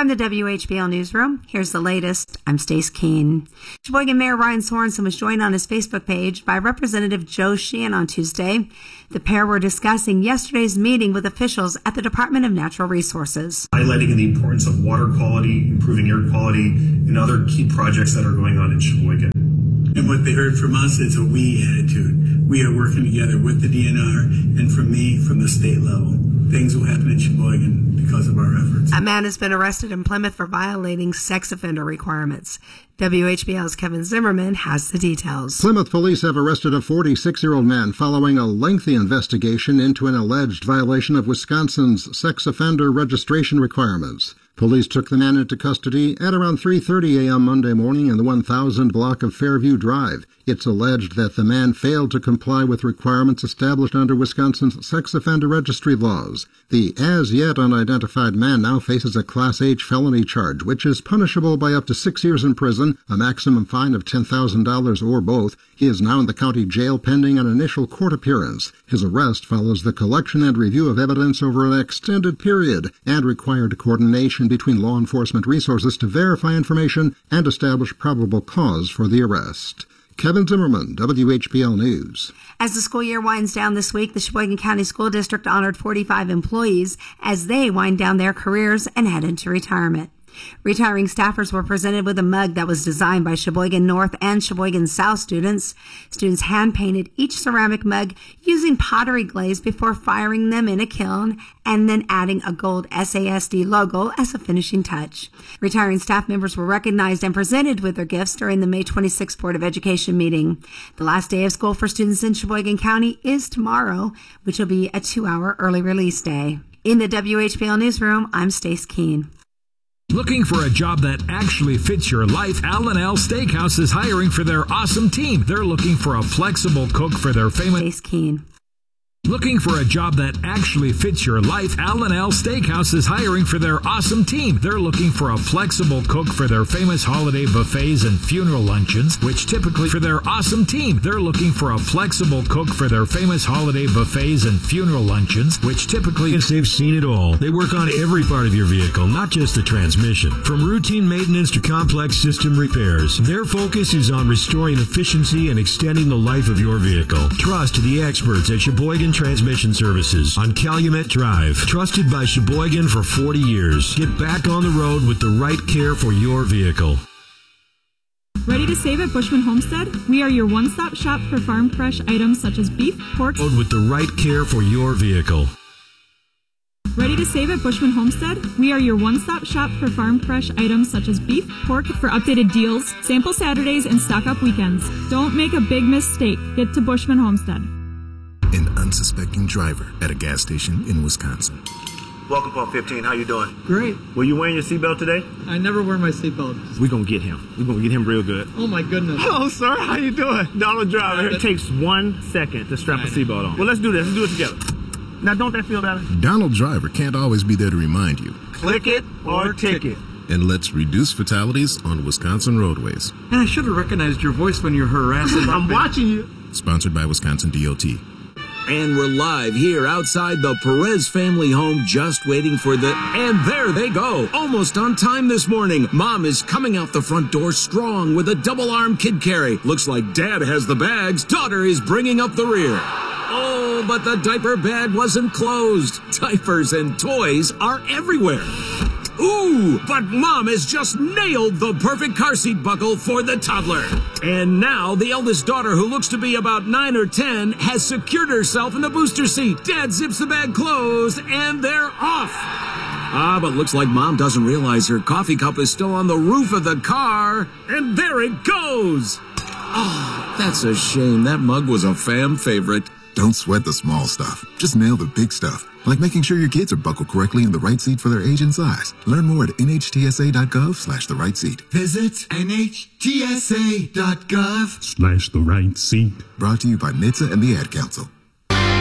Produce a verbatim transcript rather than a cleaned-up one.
From the W H B L Newsroom, here's the latest. I'm Stace Keene. Sheboygan Mayor Ryan Sorensen was joined on his Facebook page by Representative Joe Sheehan on Tuesday. The pair were discussing yesterday's meeting with officials at the Department of Natural Resources. Highlighting the importance of water quality, improving air quality, and other key projects that are going on in Sheboygan. And what they heard from us is a we attitude. We are working together with the D N R and from me, from the state level. Things will happen in Sheboygan because of our efforts. A man has been arrested in Plymouth for violating sex offender requirements. W H B L's Kevin Zimmerman has the details. Plymouth police have arrested a forty-six-year-old man following a lengthy investigation into an alleged violation of Wisconsin's sex offender registration requirements. Police took the man into custody at around three thirty a.m. Monday morning in the one thousand block of Fairview Drive. It's alleged that the man failed to comply with requirements established under Wisconsin's sex offender registry laws. The as-yet unidentified man now faces a Class H felony charge, which is punishable by up to six years in prison, a maximum fine of ten thousand dollars or both. He is now in the county jail pending an initial court appearance. His arrest follows the collection and review of evidence over an extended period and required coordination between law enforcement resources to verify information and establish probable cause for the arrest. Kevin Zimmerman, W H B L News. As the school year winds down this week, the Sheboygan County School District honored forty-five employees as they wind down their careers and head into retirement. Retiring staffers were presented with a mug that was designed by Sheboygan North and Sheboygan South students. Students hand-painted each ceramic mug using pottery glaze before firing them in a kiln and then adding a gold S A S D logo as a finishing touch. Retiring staff members were recognized and presented with their gifts during the May twenty-sixth Board of Education meeting. The last day of school for students in Sheboygan County is tomorrow, which will be a two-hour early release day. In the W H B L Newsroom, I'm Stace Keene. Looking for a job that actually fits your life? Al and Al Steakhouse is hiring for their awesome team. They're looking for a flexible cook for their famous... Stace Keene. Looking for a job that actually fits your life? Al and Al Steakhouse is hiring for their awesome team. They're looking for a flexible cook for their famous holiday buffets and funeral luncheons, which typically for their awesome team. They're looking for a flexible cook for their famous holiday buffets and funeral luncheons, which typically... They've seen it all. They work on every part of your vehicle, not just the transmission. From routine maintenance to complex system repairs, their focus is on restoring efficiency and extending the life of your vehicle. Trust the experts at Sheboygan Transmission Services on Calumet Drive. Trusted by Sheboygan for forty years. Get back on the road with the right care for your vehicle. Ready to save at Bushman Homestead? We are your one-stop shop for farm fresh items such as beef, pork... With the right care for your vehicle. Ready to save at Bushman Homestead? We are your one-stop shop for farm fresh items such as beef, pork for updated deals, sample Saturdays, and stock-up weekends. Don't make a big mistake. Get to Bushman Homestead. An unsuspecting driver at a gas station in Wisconsin. Welcome, Paul fifteen. How you doing? Great. Were you wearing your seatbelt today? I never wear my seatbelt. We're going to get him. We're going to get him real good. Oh, my goodness. Hello, sir. How you doing? Donald Driver. It takes one second to strap a seatbelt on. Well, let's do this. Let's do it together. Now, don't that feel better? Donald Driver can't always be there to remind you. Click it or ticket. And let's reduce fatalities on Wisconsin roadways. And I should have recognized your voice when you're harassing. I'm watching you. Sponsored by Wisconsin D O T. And we're live here outside the Perez family home, just waiting for the... And there they go, almost on time this morning. Mom is coming out the front door strong with a double-arm kid carry. Looks like Dad has the bags. Daughter is bringing up the rear. Oh, but the diaper bag wasn't closed. Diapers and toys are everywhere. Ooh, but Mom has just nailed the perfect car seat buckle for the toddler. And now the eldest daughter, who looks to be about nine or ten, has secured herself in the booster seat. Dad zips the bag closed, and they're off. Ah, but looks like Mom doesn't realize her coffee cup is still on the roof of the car. And there it goes. Oh, that's a shame. That mug was a fam favorite. Don't sweat the small stuff. Just nail the big stuff. Like making sure your kids are buckled correctly in the right seat for their age and size. Learn more at nhtsa.gov slash the right seat. Visit nhtsa.gov slash the right seat. Brought to you by N H T S A and the Ad Council.